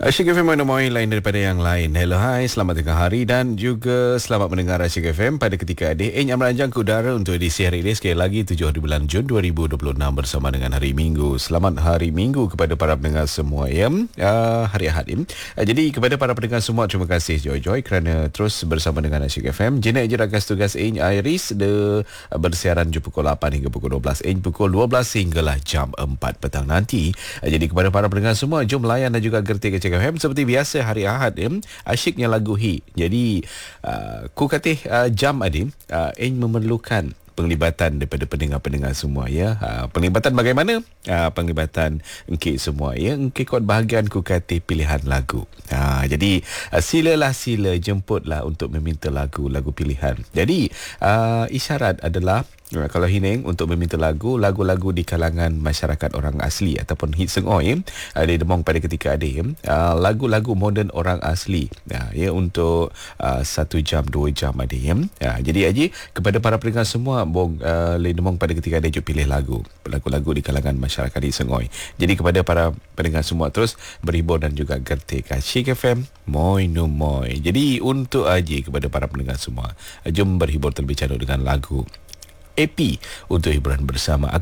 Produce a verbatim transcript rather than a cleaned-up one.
Asyik F M mana main lain daripada yang lain. Hello, hai, selamat tengah hari dan juga selamat mendengar Asyik F M pada ketika adik. Eh, yang merancang ke udara untuk edisi hari ini sekali lagi tujuh hari bulan Jun dua ribu dua puluh enam bersama dengan hari Minggu. Selamat hari Minggu kepada para pendengar semua ya. Uh, hari Ahad ini. Uh, jadi kepada para pendengar semua, terima kasih Joy-Joy kerana terus bersama dengan Asyik F M. Jenak je rakan tugas Ain Iris de uh, bersiaran jam pukul lapan hingga pukul dua belas. Ain pukul dua belas hinggalah jam empat petang nanti. Uh, jadi kepada para pendengar semua, jom layan dan juga gerti ke F M seperti biasa hari Ahad ya, asyiknya lagu hi. Jadi uh, ku kata uh, jam adim uh, in memerlukan penglibatan daripada pendengar-pendengar semua ya. Uh, penglibatan bagaimana? Uh, penglibatan engkau semua ya. Engkau kot bahagian ku kata pilihan lagu. Uh, jadi uh, silalah sila jemputlah untuk meminta lagu-lagu pilihan. Jadi uh, isyarat adalah Uh, kalau Hineng untuk meminta lagu, lagu-lagu di kalangan masyarakat orang asli ataupun hit sengoi, uh, dia demong pada ketika ada uh, lagu-lagu moden orang asli uh, ya untuk uh, satu jam dua jam ada ya. Uh, jadi Haji kepada para pendengar semua bong uh, le demong pada ketika ada je pilih lagu lagu-lagu di kalangan masyarakat hit sengoi. Jadi kepada para pendengar semua terus berhibur dan juga gerti Asyik F M moi no moi. Jadi untuk Haji kepada para pendengar semua, uh, jom berhibur terlebih dahulu dengan lagu A P untuk hiburan bersama.